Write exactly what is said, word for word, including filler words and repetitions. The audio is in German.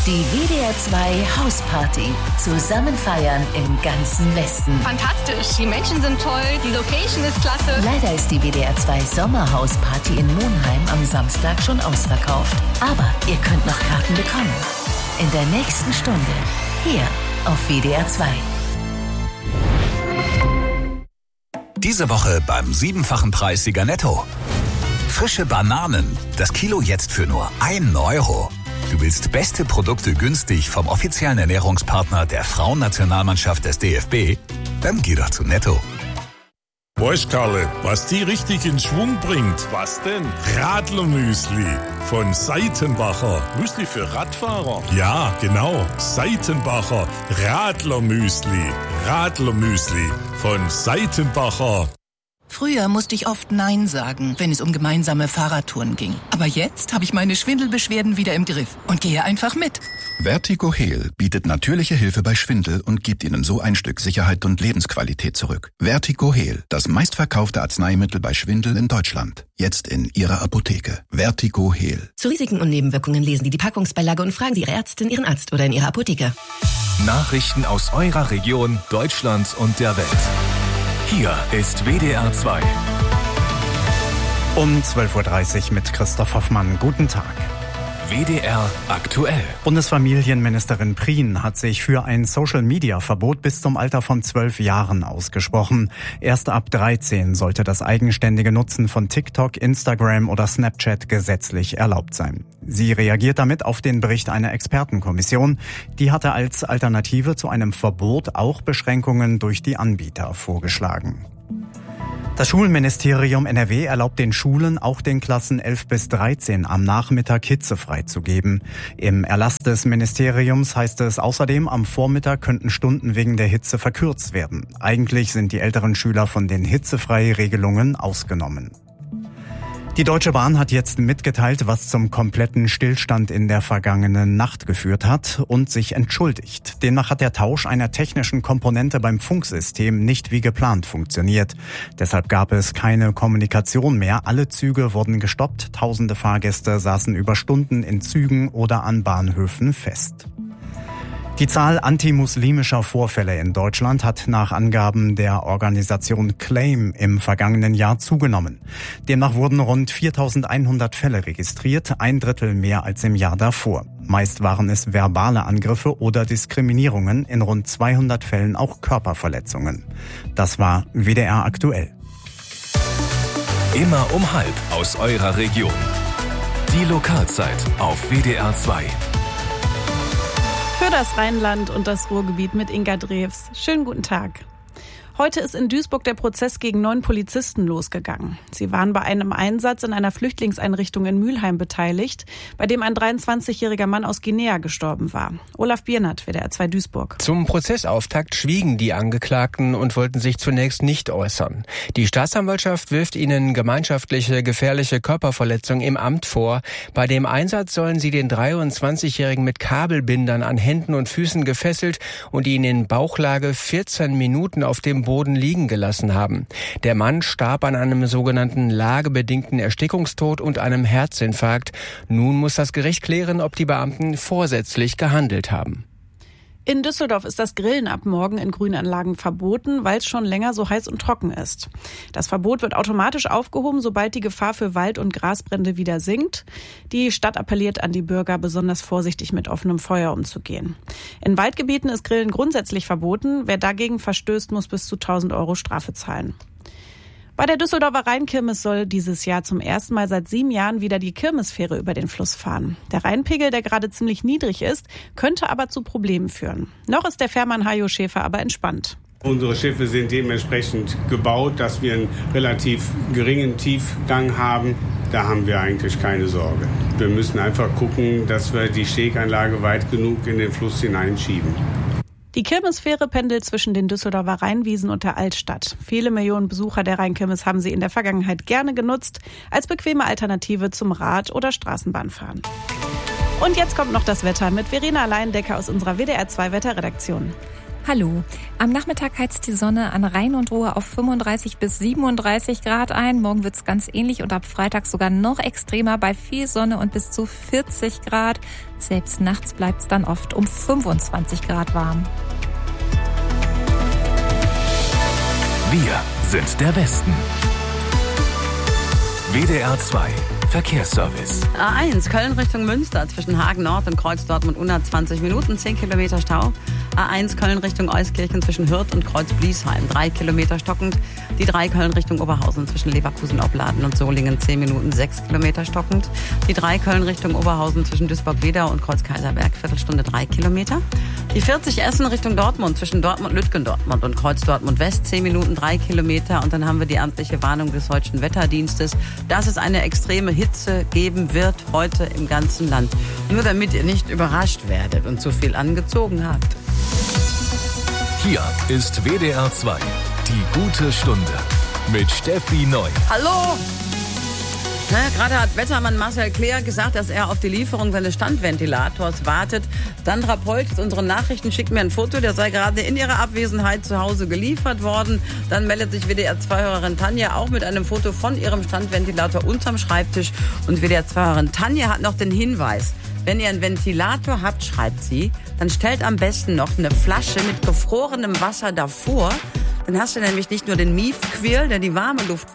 Die W D R zwei Hausparty. Zusammen feiern im ganzen Westen. Fantastisch, die Menschen sind toll, die Location ist klasse. Leider ist die W D R zwei Sommerhausparty in Monheim am Samstag schon ausverkauft. Aber ihr könnt noch Karten bekommen. In der nächsten Stunde. Hier auf W D R zwei. Diese Woche beim siebenfachen Preissieger Netto. Frische Bananen. Das Kilo jetzt für nur einen Euro. Du willst beste Produkte günstig vom offiziellen Ernährungspartner der Frauennationalmannschaft des D F B? Dann geh doch zu Netto. Weißt Karle, was die richtig in Schwung bringt? Was denn? Radlermüsli von Seitenbacher. Müsli für Radfahrer? Ja, genau. Seitenbacher Radlermüsli. Radlermüsli von Seitenbacher. Früher musste ich oft Nein sagen, wenn es um gemeinsame Fahrradtouren ging. Aber jetzt habe ich meine Schwindelbeschwerden wieder im Griff und gehe einfach mit. Vertigo Heal bietet natürliche Hilfe bei Schwindel und gibt Ihnen so ein Stück Sicherheit und Lebensqualität zurück. Vertigo Heal, das meistverkaufte Arzneimittel bei Schwindel in Deutschland. Jetzt in Ihrer Apotheke. Vertigo Heal. Zu Risiken und Nebenwirkungen lesen Sie die Packungsbeilage und fragen Sie Ihre Ärztin, Ihren Arzt oder in Ihrer Apotheke. Nachrichten aus eurer Region, Deutschland und der Welt. Hier ist W D R zwei. Um zwölf Uhr dreißig mit Christoph Hoffmann. Guten Tag. W D R aktuell. Bundesfamilienministerin Prien hat sich für ein Social-Media-Verbot bis zum Alter von zwölf Jahren ausgesprochen. Erst ab dreizehn sollte das eigenständige Nutzen von TikTok, Instagram oder Snapchat gesetzlich erlaubt sein. Sie reagiert damit auf den Bericht einer Expertenkommission. Die hatte als Alternative zu einem Verbot auch Beschränkungen durch die Anbieter vorgeschlagen. Das Schulministerium N R W erlaubt den Schulen, auch den Klassen elf bis dreizehn am Nachmittag hitzefrei zu geben. Im Erlass des Ministeriums heißt es außerdem, am Vormittag könnten Stunden wegen der Hitze verkürzt werden. Eigentlich sind die älteren Schüler von den Hitzefrei-Regelungen ausgenommen. Die Deutsche Bahn hat jetzt mitgeteilt, was zum kompletten Stillstand in der vergangenen Nacht geführt hat und sich entschuldigt. Demnach hat der Tausch einer technischen Komponente beim Funksystem nicht wie geplant funktioniert. Deshalb gab es keine Kommunikation mehr. Alle Züge wurden gestoppt. Tausende Fahrgäste saßen über Stunden in Zügen oder an Bahnhöfen fest. Die Zahl antimuslimischer Vorfälle in Deutschland hat nach Angaben der Organisation Claim im vergangenen Jahr zugenommen. Demnach wurden rund viertausendeinhundert Fälle registriert, ein Drittel mehr als im Jahr davor. Meist waren es verbale Angriffe oder Diskriminierungen, in rund zweihundert Fällen auch Körperverletzungen. Das war W D R aktuell. Immer um halb aus eurer Region. Die Lokalzeit auf W D R zwei. Für das Rheinland und das Ruhrgebiet mit Inga Drews. Schönen guten Tag. Heute ist in Duisburg der Prozess gegen neun Polizisten losgegangen. Sie waren bei einem Einsatz in einer Flüchtlingseinrichtung in Mülheim beteiligt, bei dem ein dreiundzwanzigjähriger Mann aus Guinea gestorben war. Olaf Biernert, W D R zwei Duisburg. Zum Prozessauftakt schwiegen die Angeklagten und wollten sich zunächst nicht äußern. Die Staatsanwaltschaft wirft ihnen gemeinschaftliche gefährliche Körperverletzung im Amt vor. Bei dem Einsatz sollen sie den dreiundzwanzigjährigen mit Kabelbindern an Händen und Füßen gefesselt und ihn in Bauchlage vierzehn Minuten auf dem Boden liegen gelassen haben. Der Mann starb an einem sogenannten lagebedingten Erstickungstod und einem Herzinfarkt. Nun muss das Gericht klären, ob die Beamten vorsätzlich gehandelt haben. In Düsseldorf ist das Grillen ab morgen in Grünanlagen verboten, weil es schon länger so heiß und trocken ist. Das Verbot wird automatisch aufgehoben, sobald die Gefahr für Wald- und Grasbrände wieder sinkt. Die Stadt appelliert an die Bürger, besonders vorsichtig mit offenem Feuer umzugehen. In Waldgebieten ist Grillen grundsätzlich verboten. Wer dagegen verstößt, muss bis zu tausend Euro Strafe zahlen. Bei der Düsseldorfer Rheinkirmes soll dieses Jahr zum ersten Mal seit sieben Jahren wieder die Kirmesfähre über den Fluss fahren. Der Rheinpegel, der gerade ziemlich niedrig ist, könnte aber zu Problemen führen. Noch ist der Fährmann Hajo Schäfer aber entspannt. Unsere Schiffe sind dementsprechend gebaut, dass wir einen relativ geringen Tiefgang haben. Da haben wir eigentlich keine Sorge. Wir müssen einfach gucken, dass wir die Steganlage weit genug in den Fluss hineinschieben. Die Kirmesfähre pendelt zwischen den Düsseldorfer Rheinwiesen und der Altstadt. Viele Millionen Besucher der Rheinkirmes haben sie in der Vergangenheit gerne genutzt, als bequeme Alternative zum Rad- oder Straßenbahnfahren. Und jetzt kommt noch das Wetter mit Verena Leindecker aus unserer W D R zwei Wetterredaktion. Hallo. Am Nachmittag heizt die Sonne an Rhein und Ruhr auf fünfunddreißig bis siebenunddreißig Grad ein. Morgen wird's ganz ähnlich und ab Freitag sogar noch extremer bei viel Sonne und bis zu vierzig Grad. Selbst nachts bleibt's dann oft um fünfundzwanzig Grad warm. Wir sind der Westen. W D R zwei Verkehrsservice. A eins, Köln Richtung Münster, zwischen Hagen Nord und Kreuz Dortmund hundertzwanzig Minuten, zehn Kilometer Stau. A eins, Köln Richtung Euskirchen, zwischen Hürth und Kreuz Bliesheim, drei Kilometer stockend. Die drei, Köln Richtung Oberhausen, zwischen Leverkusen, Opladen und Solingen, zehn Minuten, sechs Kilometer stockend. Die drei, Köln Richtung Oberhausen, zwischen Duisburg-Wedau und Kreuz Kaiserberg, Viertelstunde, drei Kilometer. Die vierzig, Essen Richtung Dortmund, zwischen Dortmund-Lütgendortmund und Kreuz Dortmund-West, zehn Minuten, drei Kilometer. Und dann haben wir die amtliche Warnung des Deutschen Wetterdienstes, dass es eine extreme Hitze geben wird heute im ganzen Land. Nur damit ihr nicht überrascht werdet und zu viel angezogen habt. Hier ist W D R zwei, die gute Stunde mit Steffi Neu. Hallo! Ne, gerade hat Wettermann Marcel Kleer gesagt, dass er auf die Lieferung seines Standventilators wartet. Sandra Polz, unsere Nachrichten, schickt mir ein Foto, der sei gerade in ihrer Abwesenheit zu Hause geliefert worden. Dann meldet sich W D R zwei-Hörerin Tanja auch mit einem Foto von ihrem Standventilator unterm Schreibtisch. Und W D R zwei-Hörerin Tanja hat noch den Hinweis: Wenn ihr einen Ventilator habt, schreibt sie, dann stellt am besten noch eine Flasche mit gefrorenem Wasser davor. Dann hast du nämlich nicht nur den Miefquirl, der die warme Luft